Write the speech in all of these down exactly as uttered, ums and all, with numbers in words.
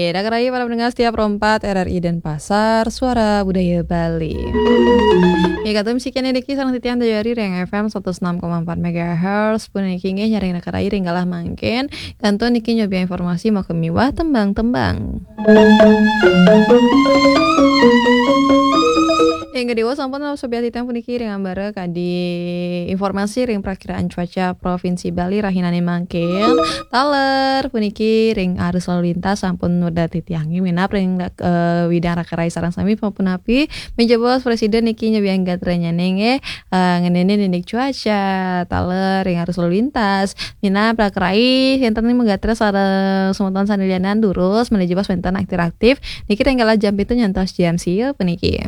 Niki, Dakerai para pendengar setiap rompat R R I dan Pasar Suara Budaya Bali. Ya kata musikannya Niki sareng titian dari Reng F M seratus enam koma empat megahertz. Pun Niki nge nyaring Dakerai ringgalah mangken. Kanto Niki nyoba informasi mau kemiwah tembang-tembang. Yang kedua sampun sobiat titian puniki ring ambara kadi informasi ring prakiraan cuaca Provinsi Bali rahinane mangken. Taler puniki ring arus lalu lintas sampun nuda titiangi minap ring uh, widang Dakerai sareng sami maupun api menjebos presiden niki nyobiang gatranya nenge uh, ngenene nindik cuaca taler ring arus lalu lintas minap Dakerai enten menggatra sareng semonton sanelianan durus menjebos wenten aktif-aktif niki tinggal jam itu nyantos jam sieu puniki.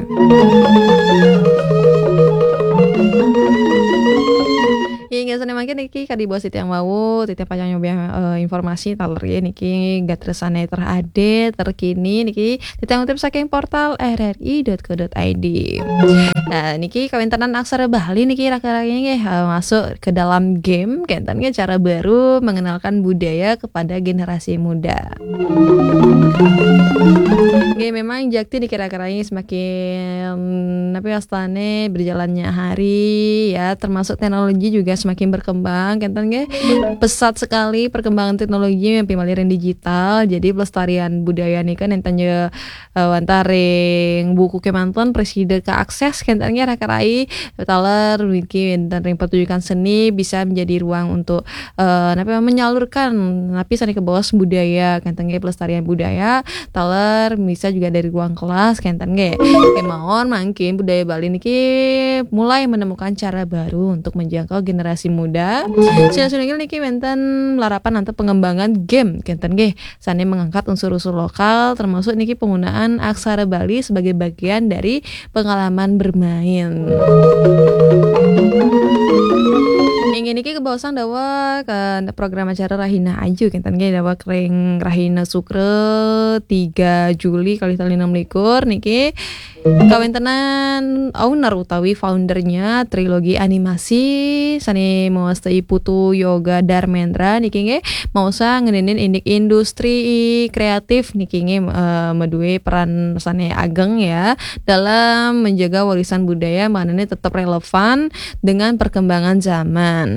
Hingga sana makin niki kadi bos titiang mau titiang panjang nyoba uh, informasi taler ya niki gatresane terade terkini niki titiang utip saking portal r r i dot co dot i d. Nah niki kawintenan aksara Bali niki rakaranya uh, masuk ke dalam game kentannya cara baru mengenalkan budaya kepada generasi muda. Oke, memang jakti dikira-kiranya semakin tapi astane berjalannya hari ya, termasuk teknologi juga semakin berkembang kan nggih. Pesat sekali perkembangan teknologi yang pimaliran digital. Jadi pelestarian budaya nih kan enten je uh, wantaring buku kemanten presiden ke akses kan nggih rakarai taler wiki enten ring pertunjukan seni bisa menjadi ruang untuk uh, apa menyalurkan tapi sani ke bawah budaya kan nggih pelestarian budaya taler bisa juga dari ruang kelas kenten nggih. Kemauan mungkin budaya Bali niki mulai menemukan cara baru untuk menjangkau generasi muda. Sila-sila niki wenten larapan antara pengembangan game kenten nggih. Sane mengangkat unsur-unsur lokal termasuk niki penggunaan aksara Bali sebagai bagian dari pengalaman bermain. Yang ini kebawasan dawa ke program acara Rahina Aju kenten nggih dawa kering Rahina Sukre tiga Juli kali tali enam likur niki kawintenan owner utawi foundernya trilogi animasi sani mawastai Putu Yoga Darmendra niki nggih mausa ngenenin indik industri kreatif niki nggih uh, medue peran sane ageng ya dalam menjaga warisan budaya manane tetap relevan dengan perkembangan zaman.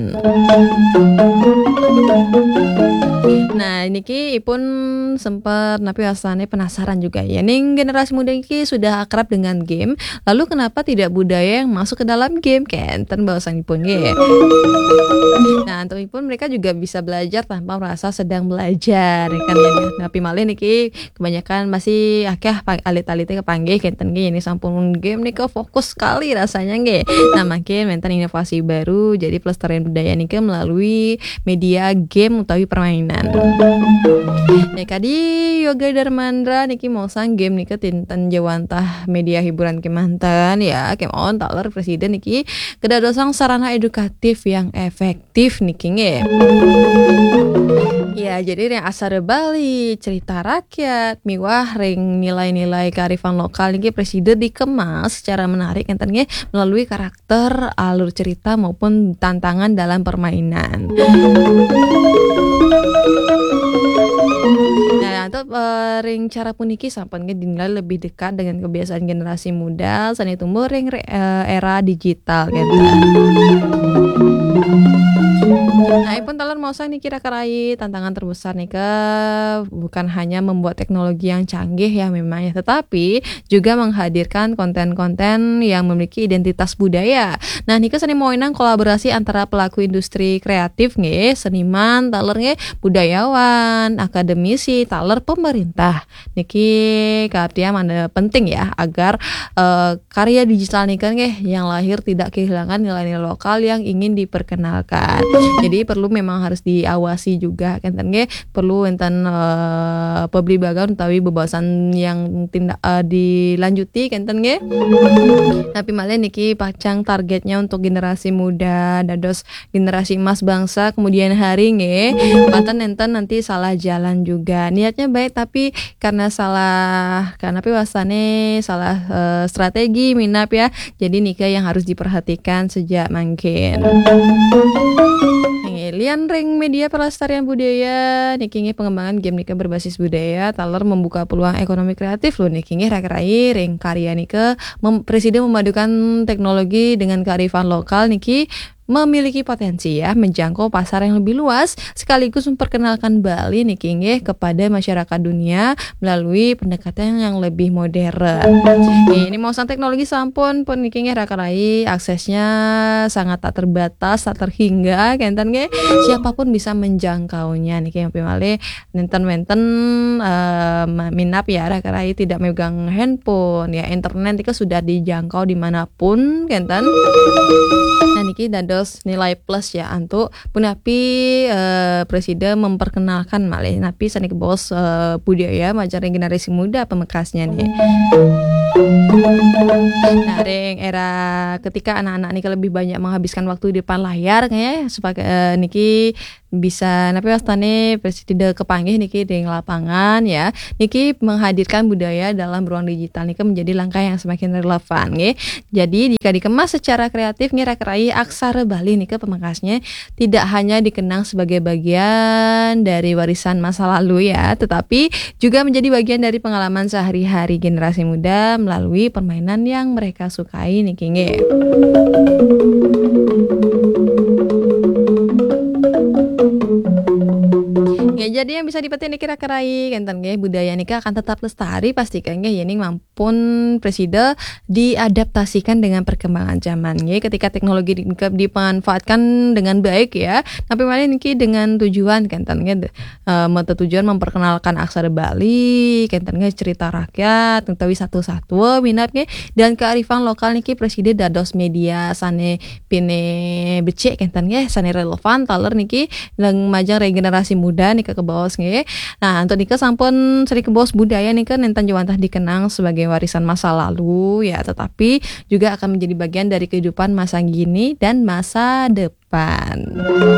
Nah, niki ipun sempat napi asane penasaran juga ya. Ning generasi muda niki sudah akrab dengan game, lalu kenapa tidak budaya yang masuk ke dalam game? Kenten bahasanipun nggih. Nah, untuk ipun mereka juga bisa belajar tanpa merasa sedang belajar kan ya. Napi malih niki kebanyakan masih akeh alit-alite kepanggih kenten nggih ini sampun game niki fokus sekali rasanya nggih. Nah, makin menten inovasi baru jadi pelestarian budaya niki melalui media game utawi permainan. Nek kadi Yoga Darmandra niki mau sang game niki tinten jawantah media hiburan kemanten ya kemon taler presiden niki kedadosang sarana edukatif yang efektif niki nggih. Ya jadi yang asar Bali cerita rakyat miwah ring nilai-nilai kearifan lokal niki presiden dikemas secara menarik enten nggih melalui karakter alur cerita maupun tantangan dalam permainan. Nah, untuk uh, ring cara puniki sampan dinilai lebih dekat dengan kebiasaan generasi muda sani tumbuh ring uh, era digital gitu. Nah, ipun talan mau sang nih kira-kirai tantangan terbesar nih ke bukan hanya membuat teknologi yang canggih ya memang ya, tetapi juga menghadirkan konten-konten yang memiliki identitas budaya. Nah, nih seni moinang kolaborasi antara pelaku industri kreatif nggih, seniman, taler nggih, budayawan, akademisi, taler pemerintah. Niki keartian mana penting ya agar uh, karya digital nih kan nggih yang lahir tidak kehilangan nilai-nilai lokal yang ingin diperkenalkan. Jadi perlu memang harus diawasi juga kan nggih, perlu enten uh, publik bagan utawi bebasan yang tindak uh, dilanjuti kan nggih. Tapi malah niki pacang targetnya untuk generasi muda dados generasi emas bangsa kemudian hari nggih. Paten enten nanti salah jalan juga. Niatnya baik tapi karena salah karena piwasane salah uh, strategi minap ya. Jadi nikah yang harus diperhatikan sejak mangkin. Ngelian ring media pelestarian budaya niki nge pengembangan game nika berbasis budaya taler membuka peluang ekonomi kreatif loh niki nge rakerai ring karya nika mem- presiden memadukan teknologi dengan kearifan lokal niki memiliki potensi ya menjangkau pasar yang lebih luas sekaligus memperkenalkan Bali niki nge kepada masyarakat dunia melalui pendekatan yang lebih modern. Ini mausan teknologi sampun pun niki nge rakerai aksesnya sangat tak terbatas tak terhingga kenten nge siapapun bisa menjangkaunya niki yang pemale nenten-nenten uh, minap ya rakerai tidak megang handphone ya internet itu sudah dijangkau dimanapun kenten. Nah niki dados nilai plus ya untuk punapi uh, presiden memperkenalkan malih napi sanik bos uh, budaya majar generasi muda pemekasnya nih. Nah, ring era ketika anak-anak niki lebih banyak menghabiskan waktu di depan layar kayaknya sebagai uh, niki bisa napi wastane presiden kepanggih niki di lapangan ya. Niki menghadirkan budaya dalam ruang digital niki menjadi langkah yang semakin relevan nggih. Jadi jika dikemas secara kreatif ngira kerai aksara Bali niki pemekasnya tidak hanya dikenang sebagai bagian dari warisan masa lalu ya, tetapi juga menjadi bagian dari pengalaman sehari-hari generasi muda melalui permainan yang mereka sukai niki nggih. Ya, jadi yang bisa dipetik niki rakerai kenten nggih budaya niki akan tetap lestari pastikan nggih yen mampun presiden diadaptasikan dengan perkembangan zaman nggih ketika teknologi di, dimanfaatkan dengan baik ya. Tapi malah niki dengan tujuan kenten nggih uh, mata tujuan memperkenalkan aksara Bali, kenten nggih cerita rakyat, utawi satu-satu minat nggih dan kearifan lokal niki presiden dados media sane pine becik kenten nggih sane relevan taler niki lang majang regenerasi muda nika ke bos nggih. Nah, untuk nika sampun seri ke bos budaya nika nenten jawantah dikenang sebagai warisan masa lalu ya, tetapi juga akan menjadi bagian dari kehidupan masa kini dan masa depan.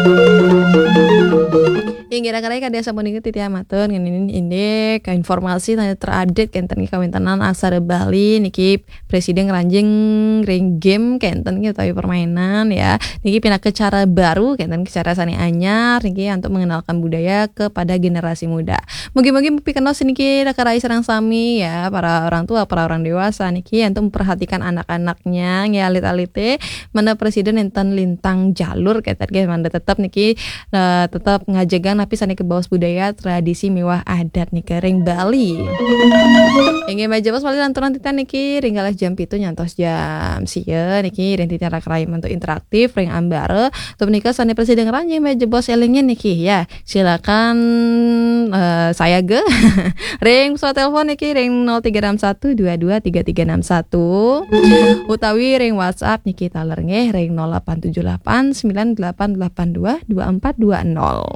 Yang kira-kira kada sampun niki titi amatur ngene ini ke informasi tanya terupdate kenten iki kawintenan aksara Bali niki presiden ngranjing ring game kenten iki utawi permainan ya. Niki pindah ke cara baru kenten ke cara sani anyar niki untuk mengenalkan budaya kepada generasi muda. Mugi-mugi pikenos niki rakarai serang sami ya para orang tua, para orang dewasa niki untuk memperhatikan anak-anaknya ngialit-alite mana presiden enten lintang jalur kenten ge manda tetap niki uh, tetap ngajagan tapi sani ke bawah budaya tradisi mewah adat nih ring Bali. Yang meja bos Bali lanturan tita niki ringgalah jam pitu nyantos jam sieu niki ring tita rakraim untuk interaktif ring ambare tuh nikah sani presiden ranjing meja bos elingnya niki ya. Silakan uh, saya ge ring so telepon niki ring nol tiga enam satu dua dua tiga tiga enam satu utawi ring WhatsApp niki taler nge ring nol delapan tujuh delapan sembilan delapan delapan dua dua empat dua nol.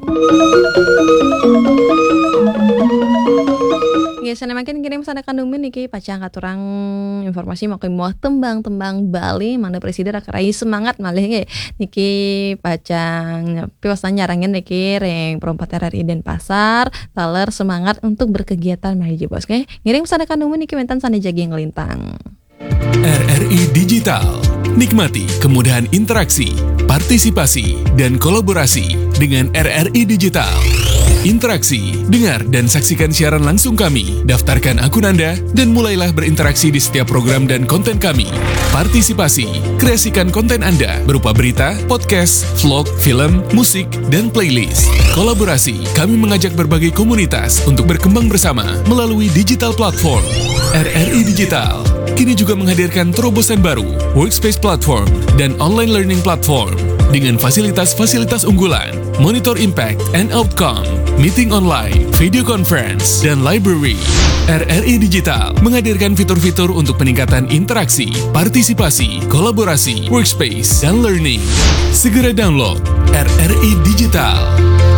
Nggih sana makin kirim sana kandumin niki pacang katurang informasi makin muah tembang-tembang Bali mana presiden rakerai semangat malih nggih niki pacang piwasan nyarangin niki ring perempat R R I Denpasar taler semangat untuk berkegiatan mah bos nggih ngirim sana kandumin niki mentan sana jagi ngelintang. R R I Digital. Nikmati kemudahan interaksi, partisipasi, dan kolaborasi dengan R R I Digital. Interaksi, dengar dan saksikan siaran langsung kami, daftarkan akun Anda, dan mulailah berinteraksi di setiap program dan konten kami. Partisipasi, kreasikan konten Anda berupa berita, podcast, vlog, film, musik, dan playlist. Kolaborasi, kami mengajak berbagai komunitas untuk berkembang bersama melalui digital platform. R R I Digital kini juga menghadirkan terobosan baru, workspace platform, dan online learning platform dengan fasilitas-fasilitas unggulan, monitor impact and outcome, meeting online, video conference, dan library. R R I Digital menghadirkan fitur-fitur untuk peningkatan interaksi, partisipasi, kolaborasi, workspace, dan learning. Segera download R R I Digital.